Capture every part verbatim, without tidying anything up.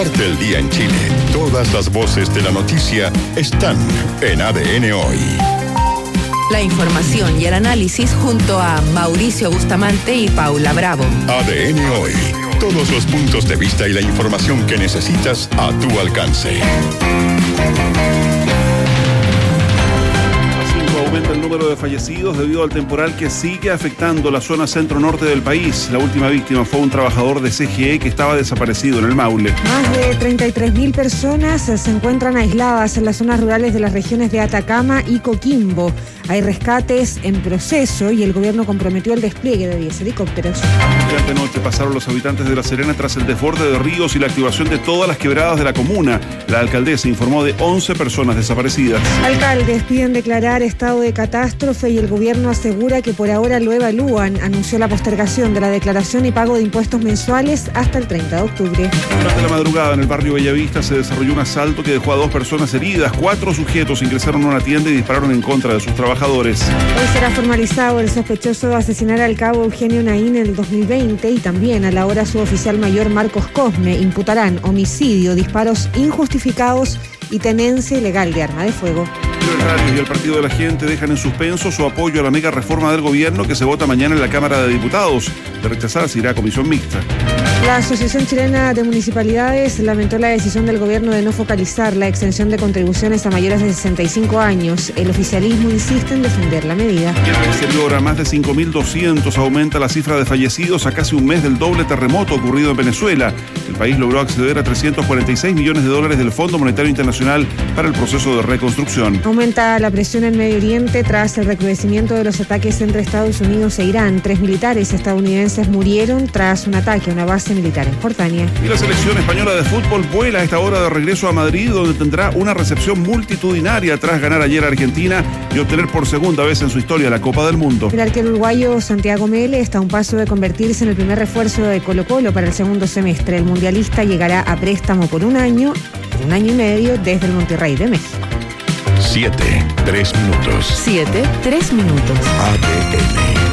Parte del día en Chile. Todas las voces de la noticia están en A D N Hoy. La información y el análisis junto a Mauricio Bustamante y Paula Bravo. A D N Hoy. Todos los puntos de vista y la información que necesitas a tu alcance. Aumenta el número de fallecidos debido al temporal que sigue afectando la zona centro-norte del país. La última víctima fue un trabajador de C G E que estaba desaparecido en el Maule. Más de treinta y tres mil personas se encuentran aisladas en las zonas rurales de las regiones de Atacama y Coquimbo. Hay rescates en proceso y el gobierno comprometió el despliegue de diez helicópteros. Durante noche pasaron los habitantes de La Serena tras el desborde de ríos y la activación de todas las quebradas de la comuna. La alcaldesa informó de once personas desaparecidas. Alcaldes piden declarar estado de catástrofe y el gobierno asegura que por ahora lo evalúan. Anunció la postergación de la declaración y pago de impuestos mensuales hasta el treinta de octubre. Durante la madrugada en el barrio Bellavista se desarrolló un asalto que dejó a dos personas heridas. Cuatro sujetos ingresaron a una tienda y dispararon en contra de sus trabajadores. Hoy será formalizado el sospechoso de asesinar al cabo Eugenio Naín en el dos mil veinte y también al ahora suboficial mayor Marcos Cosme. Imputarán homicidio, disparos injustificados y tenencia ilegal de arma de fuego. El y el Partido de la Gente dejan en suspenso su apoyo a la mega reforma del gobierno que se vota mañana en la Cámara de Diputados. De rechazar se irá a comisión mixta. La Asociación Chilena de Municipalidades lamentó la decisión del gobierno de no focalizar la exención de contribuciones a mayores de sesenta y cinco años. El oficialismo insiste en defender la medida. Y en el exterior, a más de cinco mil doscientos aumenta la cifra de fallecidos a casi un mes del doble terremoto ocurrido en Venezuela. El país logró acceder a trescientos cuarenta y seis millones de dólares del Fondo Monetario Internacional para el proceso de reconstrucción. Aumenta la presión en Medio Oriente tras el recrudecimiento de los ataques entre Estados Unidos e Irán. Tres militares estadounidenses murieron tras un ataque a una base militar en Jordania. Y la selección española de fútbol vuela a esta hora de regreso a Madrid, donde tendrá una recepción multitudinaria tras ganar ayer a Argentina y obtener por segunda vez en su historia la Copa del Mundo. El arquero uruguayo Santiago Mele está a un paso de convertirse en el primer refuerzo de Colo-Colo para el segundo semestre. El mundialista llegará a préstamo por un año, por un año y medio desde el Monterrey de México. Siete, tres minutos. Siete, tres minutos. A D N.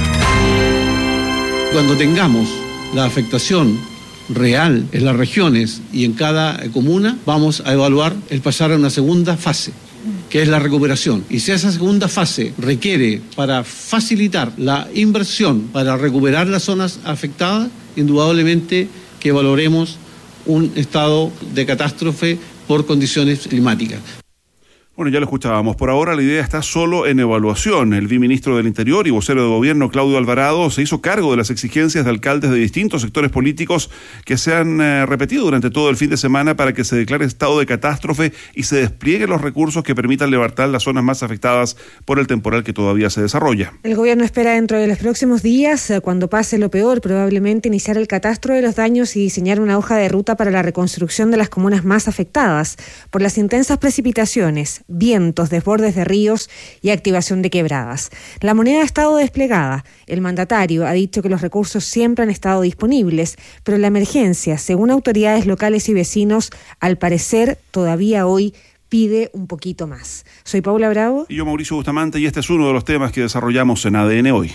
Cuando tengamos la afectación real en las regiones y en cada comuna, vamos a evaluar el pasar a una segunda fase, que es la recuperación. Y si esa segunda fase requiere para facilitar la inversión para recuperar las zonas afectadas, indudablemente que valoremos un estado de catástrofe por condiciones climáticas. Bueno, ya lo escuchábamos. Por ahora la idea está solo en evaluación. El viceministro del Interior y vocero de gobierno, Claudio Alvarado, se hizo cargo de las exigencias de alcaldes de distintos sectores políticos que se han eh, repetido durante todo el fin de semana para que se declare estado de catástrofe y se desplieguen los recursos que permitan levantar las zonas más afectadas por el temporal que todavía se desarrolla. El gobierno espera dentro de los próximos días, cuando pase lo peor, probablemente iniciar el catastro de los daños y diseñar una hoja de ruta para la reconstrucción de las comunas más afectadas por las intensas precipitaciones, vientos, desbordes de ríos y activación de quebradas. La moneda ha estado desplegada. El mandatario ha dicho que los recursos siempre han estado disponibles, pero la emergencia, según autoridades locales y vecinos, al parecer todavía hoy pide un poquito más. Soy Paula Bravo. Y yo, Mauricio Bustamante, y este es uno de los temas que desarrollamos en A D N Hoy.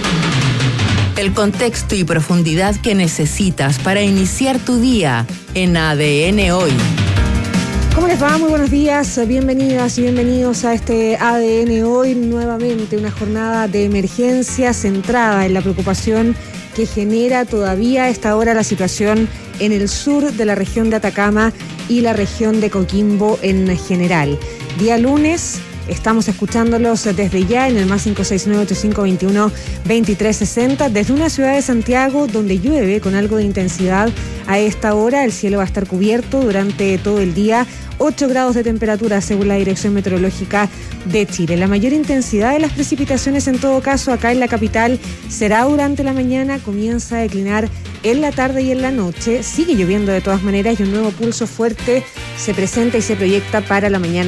El contexto y profundidad que necesitas para iniciar tu día en A D N Hoy. ¿Cómo les va? Muy buenos días, bienvenidas y bienvenidos a este A D N Hoy, nuevamente una jornada de emergencia centrada en la preocupación que genera todavía a esta hora la situación en el sur de la región de Atacama y la región de Coquimbo en general. Día lunes, estamos escuchándolos desde ya en el más cinco seis nueve ocho cinco dos uno dos tres seis cero, desde una ciudad de Santiago donde llueve con algo de intensidad a esta hora. El cielo va a estar cubierto durante todo el día, ocho grados de temperatura según la Dirección Meteorológica de Chile. La mayor intensidad de las precipitaciones en todo caso acá en la capital será durante la mañana, comienza a declinar en la tarde y en la noche, sigue lloviendo de todas maneras y un nuevo pulso fuerte se presenta y se proyecta para la mañana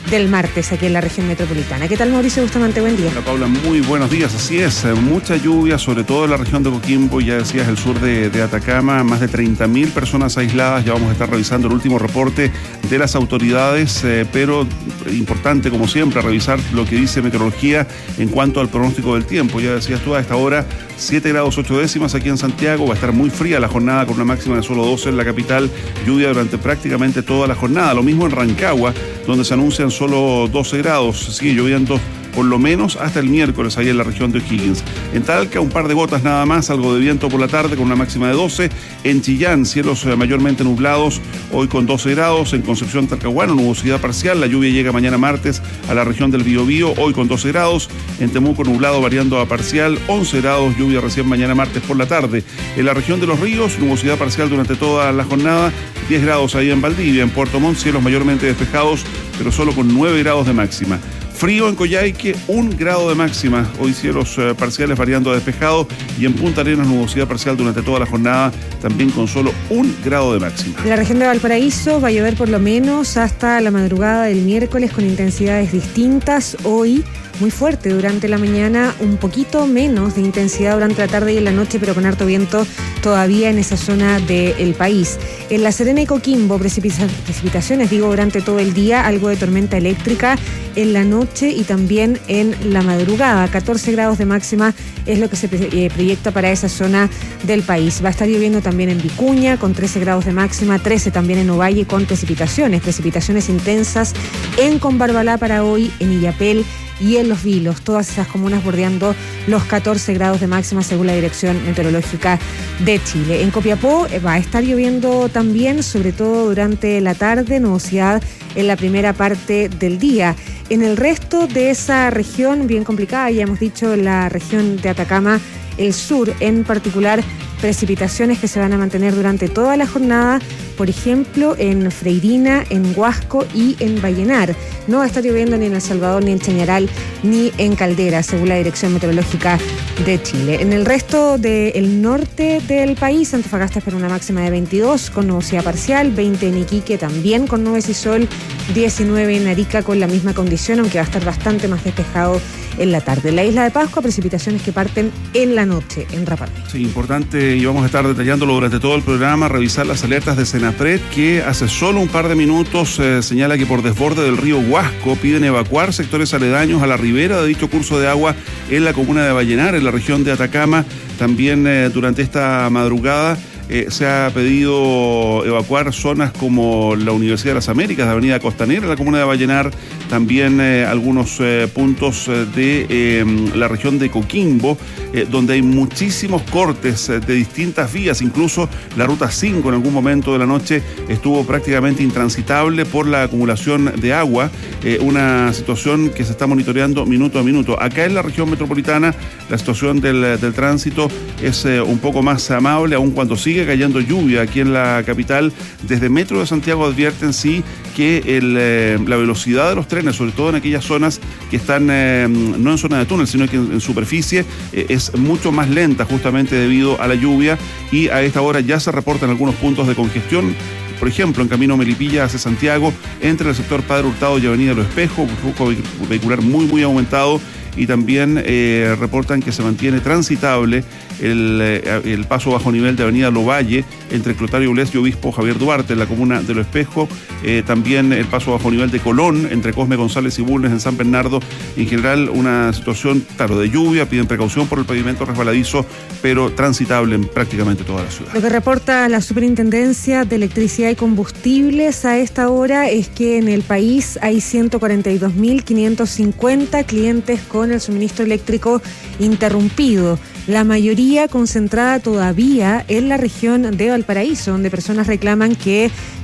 del martes aquí en la región metropolitana. ¿Qué tal, Mauricio Bustamante? Buen día. Hola, Paula, muy buenos días. Así es, mucha lluvia, sobre todo en la región de Coquimbo, ya decías, el sur de, de Atacama, más de treinta mil personas aisladas. Ya vamos a estar revisando el último reporte de las autoridades, eh, pero importante, como siempre, revisar lo que dice meteorología en cuanto al pronóstico del tiempo. Ya decías tú, a esta hora, siete grados ocho décimas aquí en Santiago. Va a estar muy fría la jornada con una máxima de solo doce en la capital. Lluvia durante prácticamente toda la jornada. Lo mismo en Rancagua, donde se anuncian solo doce grados. Sigue lloviendo por lo menos hasta el miércoles ahí en la región de O'Higgins. En Talca, un par de gotas nada más, algo de viento por la tarde con una máxima de doce. En Chillán, cielos mayormente nublados, hoy con doce grados. En Concepción, Talcahuano, nubosidad parcial. La lluvia llega mañana martes a la región del Biobío, hoy con doce grados. En Temuco, nublado variando a parcial, once grados, lluvia recién mañana martes por la tarde. En la región de Los Ríos, nubosidad parcial durante toda la jornada, diez grados ahí en Valdivia. En Puerto Montt, cielos mayormente despejados, pero solo con nueve grados de máxima. Frío en Coyhaique, un grado de máxima. Hoy cielos eh, parciales variando a despejados. Y en Punta Arenas, nubosidad parcial durante toda la jornada, también con solo un grado de máxima. En la región de Valparaíso va a llover por lo menos hasta la madrugada del miércoles con intensidades distintas. Hoy muy fuerte durante la mañana, un poquito menos de intensidad durante la tarde y en la noche, pero con harto viento todavía en esa zona del país. En La Serena y Coquimbo, precipita- precipitaciones, digo, durante todo el día, algo de tormenta eléctrica en la noche y también en la madrugada. catorce grados de máxima es lo que se eh, proyecta para esa zona del país. Va a estar lloviendo también en Vicuña con trece grados de máxima, trece también en Ovalle con precipitaciones, precipitaciones intensas en Combarbalá para hoy, en Illapel y en Los Vilos, todas esas comunas bordeando los catorce grados de máxima según la Dirección Meteorológica de Chile. En Copiapó va a estar lloviendo también, sobre todo durante la tarde, nubosidad en la primera parte del día. En el resto de esa región, bien complicada, ya hemos dicho, la región de Atacama, el sur en particular, precipitaciones que se van a mantener durante toda la jornada, por ejemplo, en Freirina, en Huasco y en Vallenar. No va a estar lloviendo ni en El Salvador, ni en Chañaral, ni en Caldera, según la Dirección Meteorológica de Chile. En el resto del norte del país, Antofagasta espera una máxima de veintidós, con nubosidad parcial, veinte en Iquique también con nubes y sol, diecinueve en Arica con la misma condición, aunque va a estar bastante más despejado en la tarde. En la isla de Pascua, precipitaciones que parten en la noche, en Rapa Nui. Sí, importante, y vamos a estar detallándolo durante todo el programa, revisar las alertas de Senapred, que hace solo un par de minutos eh, señala que por desborde del río Huasco piden evacuar sectores aledaños a la ribera de dicho curso de agua en la comuna de Vallenar, en la región de Atacama. También eh, durante esta madrugada Eh, se ha pedido evacuar zonas como la Universidad de las Américas, de Avenida Costanera, en la comuna de Vallenar, también eh, algunos eh, puntos eh, de eh, la región de Coquimbo, eh, donde hay muchísimos cortes eh, de distintas vías, incluso la ruta cinco en algún momento de la noche estuvo prácticamente intransitable por la acumulación de agua, eh, una situación que se está monitoreando minuto a minuto. Acá en la región metropolitana la situación del, del tránsito es eh, un poco más amable, aun cuando sigue cayendo lluvia aquí en la capital. Desde Metro de Santiago advierten sí que el, eh, la velocidad de los trenes, sobre todo en aquellas zonas que están eh, no en zona de túnel, sino que en, en superficie, eh, es mucho más lenta justamente debido a la lluvia, y a esta hora ya se reportan algunos puntos de congestión. Por ejemplo, en camino Melipilla hacia Santiago, entre el sector Padre Hurtado y Avenida Los Espejos, flujo vehicular muy, muy aumentado, y también eh, reportan que se mantiene transitable el, eh, el paso bajo nivel de Avenida Lovalle entre Clotario Bles y Obispo Javier Duarte en la comuna de Los Espejos, eh, también el paso bajo nivel de Colón entre Cosme González y Bulnes en San Bernardo. En general, una situación, claro, de lluvia, piden precaución por el pavimento resbaladizo, pero transitable en prácticamente toda la ciudad. Lo que reporta la Superintendencia de Electricidad y Combustibles a esta hora es que en el país hay ciento cuarenta y dos mil quinientos cincuenta clientes con el suministro eléctrico interrumpido, la mayoría concentrada todavía en la región de Valparaíso, donde personas reclaman que